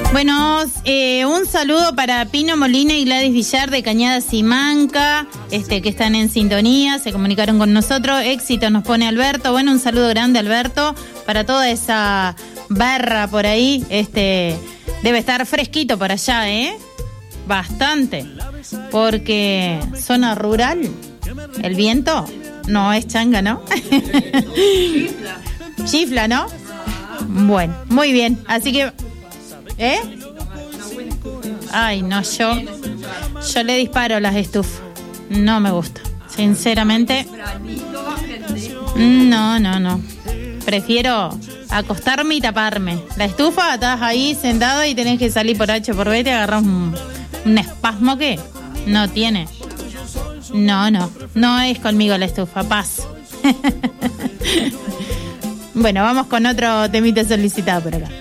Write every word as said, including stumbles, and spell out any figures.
Bueno, eh, un saludo para Pino Molina y Gladys Villar de Cañada Simanca, este, que están en sintonía, se comunicaron con nosotros. Éxito nos pone Alberto. Bueno, un saludo grande, Alberto, para toda esa barra por ahí. Este, debe estar fresquito por allá, ¿eh? Bastante. Porque zona rural, el viento no es changa, ¿no? Chifla. Chifla, ¿no? Bueno, muy bien. Así que... ¿Eh? Ay, no, yo yo le disparo a las estufas. No me gusta. Sinceramente. No, no, no. Prefiero acostarme y taparme. La estufa, estás ahí sentado y tenés que salir por H por B, te agarras un, un espasmo que no tiene. No, no. No es conmigo la estufa. Paz. Bueno, vamos con otro temita solicitado por acá.